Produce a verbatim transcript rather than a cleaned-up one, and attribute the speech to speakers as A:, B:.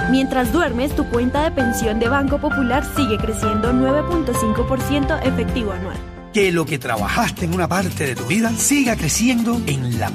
A: Mientras duermes, tu cuenta de pensión de Banco Popular sigue creciendo nueve punto cinco por ciento efectivo anual.
B: Que lo que trabajaste en una parte de tu vida siga creciendo en la